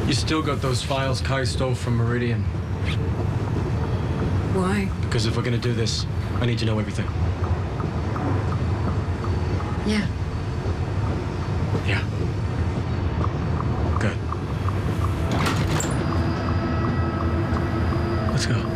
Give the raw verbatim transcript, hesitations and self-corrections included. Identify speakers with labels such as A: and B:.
A: You still got those files Kai stole from Meridian.
B: Why?
A: Because if we're gonna do this, I need to know everything.
B: Yeah.
A: Yeah. Good. Let's go.